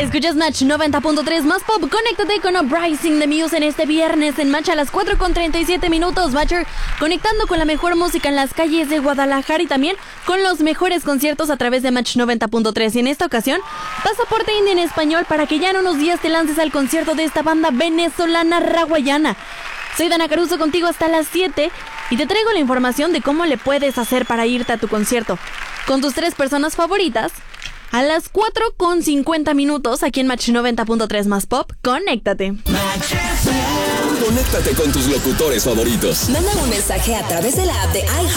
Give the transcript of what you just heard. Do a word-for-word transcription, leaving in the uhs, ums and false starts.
Escuchas Match noventa punto tres más pop. Conéctate con Uprising the Muse en este viernes en Match a las cuatro con treinta y siete minutos. Matcher conectando con la mejor música en las calles de Guadalajara y también con los mejores conciertos a través de Match noventa punto tres. Y en esta ocasión, pasaporte indie en español para que ya en unos días te lances al concierto de esta banda venezolana raguayana. Soy Dana Caruso contigo hasta las siete y te traigo la información de cómo le puedes hacer para irte a tu concierto con tus tres personas favoritas a las cuatro con cincuenta minutos aquí en Match noventa punto tres más pop. Conéctate. Conéctate con tus locutores favoritos. Manda un mensaje a través de la app de iHeart